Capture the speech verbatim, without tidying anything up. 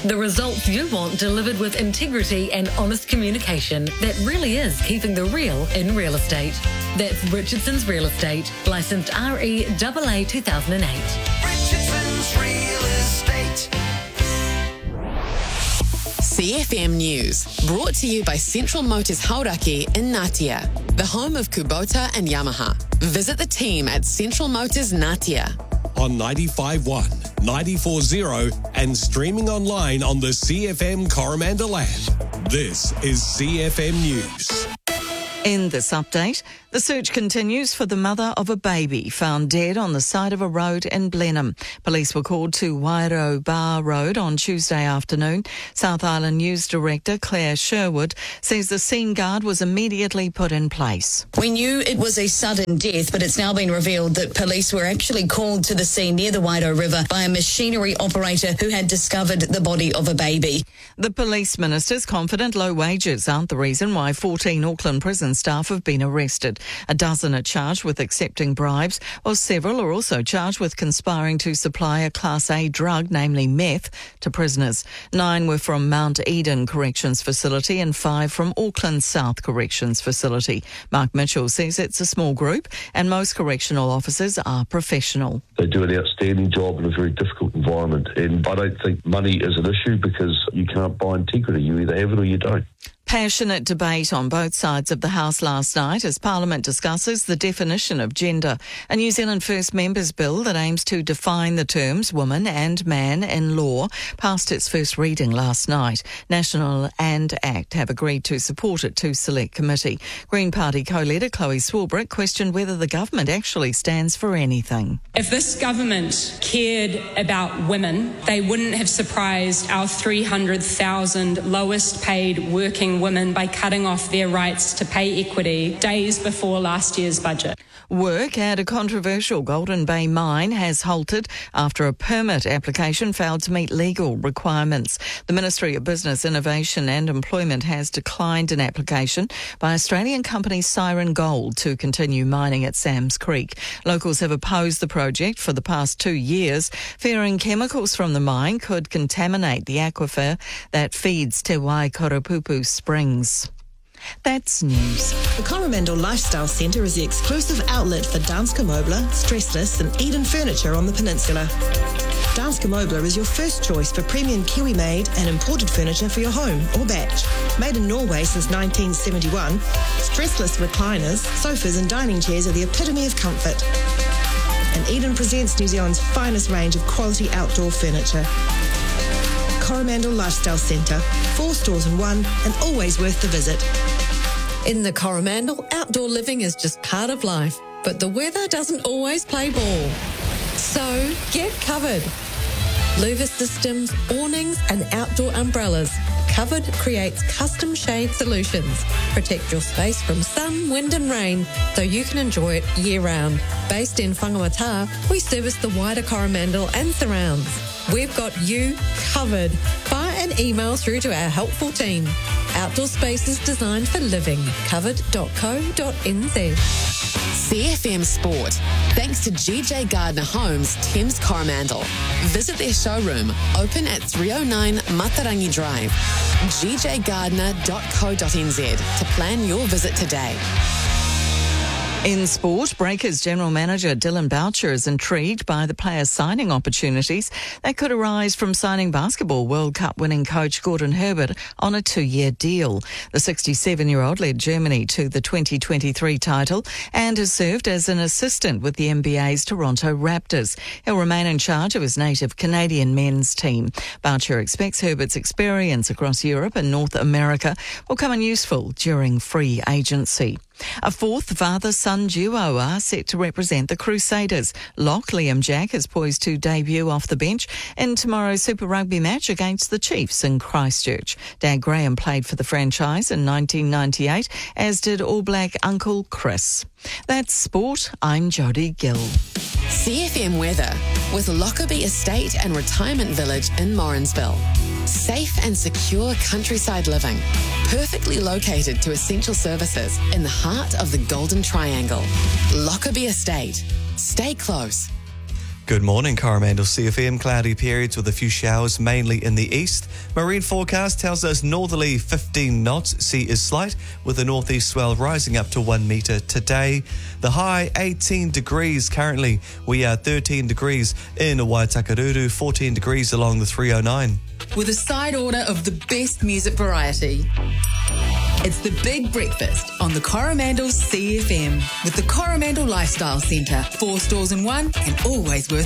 The results you want delivered with integrity and honest communication that really is keeping the real in real estate. That's Richardson's Real Estate, licensed R E A A two thousand eight. Richardson's Real Estate. C F M News, brought to you by Central Motors Hauraki in Ngatea, the home of Kubota and Yamaha. Visit the team at Central Motors Ngatea. On ninety-five point one, ninety-four point zero and streaming online on the C F M Coromandel app. This is C F M News. In this update, the search continues for the mother of a baby found dead on the side of a road in Blenheim. Police were called to Wairau Bar Road on Tuesday afternoon. South Island News Director Claire Sherwood says the scene guard was immediately put in place. We knew it was a sudden death, but it's now been revealed that police were actually called to the scene near the Wairau River by a machinery operator who had discovered the body of a baby. The police minister's confident low wages aren't the reason why fourteen Auckland prison staff have been arrested. A dozen are charged with accepting bribes, while several are also charged with conspiring to supply a Class A drug, namely meth, to prisoners. Nine were from Mount Eden Corrections Facility and five from Auckland South Corrections Facility. Mark Mitchell says it's a small group and most correctional officers are professional. They do an outstanding job in a very difficult environment, and I don't think money is an issue because you can't buy integrity. You either have it or you don't. Passionate debate on both sides of the House last night as Parliament discusses the definition of gender. A New Zealand First Members Bill that aims to define the terms woman and man in law passed its first reading last night. National and ACT have agreed to support it to Select Committee. Green Party co-leader Chloe Swarbrick questioned whether the government actually stands for anything. If this government cared about women, they wouldn't have surprised our three hundred thousand lowest paid working women by cutting off their rights to pay equity days before last year's budget. Work at a controversial Golden Bay mine has halted after a permit application failed to meet legal requirements. The Ministry of Business, Innovation and Employment has declined an application by Australian company Siren Gold to continue mining at Sam's Creek. Locals have opposed the project for the past two years, fearing chemicals from the mine could contaminate the aquifer that feeds Te Waikarepupu Springs. That's news. The Coromandel Lifestyle Centre is the exclusive outlet for Danske Møbler, Stressless and Eden Furniture on the peninsula. Danske Møbler is your first choice for premium Kiwi-made and imported furniture for your home or batch. Made in Norway since nineteen seventy-one, stressless recliners, sofas and dining chairs are the epitome of comfort. And Eden presents New Zealand's finest range of quality outdoor furniture. Coromandel Lifestyle Centre, four stores in one and always worth the visit. In the Coromandel, outdoor living is just part of life, but the weather doesn't always play ball. So get covered. Louver systems, awnings and outdoor umbrellas. Covered creates custom shade solutions. Protect your space from sun, wind and rain so you can enjoy it year round. Based in Whangamata, we service the wider Coromandel and surrounds. We've got you covered. Fire an email through to our helpful team. Outdoor spaces designed for living. covered dot co dot n z. C F M Sport, thanks to G J Gardner Homes, Thames Coromandel. Visit their showroom, open at three oh nine Matarangi Drive. g j gardner dot co dot n z to plan your visit today. In sport, Breakers General Manager Dylan Boucher is intrigued by the players' signing opportunities that could arise from signing basketball World Cup winning coach Gordon Herbert on a two-year deal. The sixty-seven-year-old led Germany to the twenty twenty-three title and has served as an assistant with the N B A's Toronto Raptors. He'll remain in charge of his native Canadian men's team. Boucher expects Herbert's experience across Europe and North America will come in useful during free agency. A fourth father-son duo are set to represent the Crusaders. Lock Liam Jack is poised to debut off the bench in tomorrow's Super Rugby match against the Chiefs in Christchurch. Dad Graham played for the franchise in nineteen ninety-eight, as did All Black Uncle Chris. That's sport. I'm Jodie Gill. C F M weather with Lockerbie Estate and Retirement Village in Morrinsville. Safe and secure countryside living, perfectly located to essential services in the heart of the Golden Triangle. Lockerbie Estate. Stay close. Good morning, Coromandel C F M. Cloudy periods with a few showers, mainly in the east. Marine forecast tells us northerly fifteen knots. Sea is slight, with the northeast swell rising up to one metre today. The high eighteen degrees currently. We are thirteen degrees in Waitakiruru, fourteen degrees along the three oh nine. With a side order of the best music variety. It's the Big Breakfast on the Coromandel C F M with the Coromandel Lifestyle Centre. Four stores in one and always worth